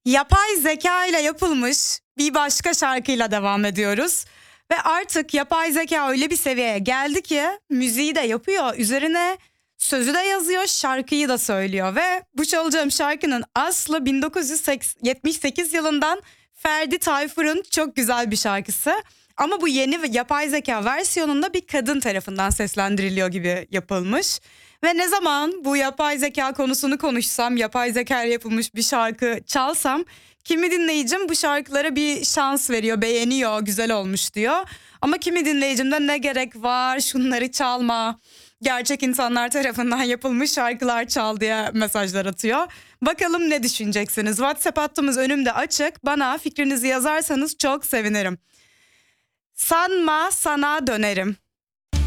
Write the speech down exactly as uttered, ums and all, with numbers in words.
Yapay zeka ile yapılmış bir başka şarkıyla devam ediyoruz. Ve artık yapay zeka öyle bir seviyeye geldi ki müziği de yapıyor, üzerine sözü de yazıyor, şarkıyı da söylüyor. Ve bu çalacağım şarkının aslı bin dokuz yüz yetmiş sekiz yılından Ferdi Tayfur'un çok güzel bir şarkısı. Ama bu yeni ve yapay zeka versiyonunda bir kadın tarafından seslendiriliyor gibi yapılmış. Ve ne zaman bu yapay zeka konusunu konuşsam, yapay zeka ile yapılmış bir şarkı çalsam, kimi dinleyicim bu şarkılara bir şans veriyor, beğeniyor, güzel olmuş diyor. Ama kimi dinleyicim de ne gerek var, şunları çalma, gerçek insanlar tarafından yapılmış şarkılar çal diye mesajlar atıyor. Bakalım ne düşüneceksiniz? WhatsApp hattımız önümde açık. Bana fikrinizi yazarsanız çok sevinirim. Sanma sana dönerim.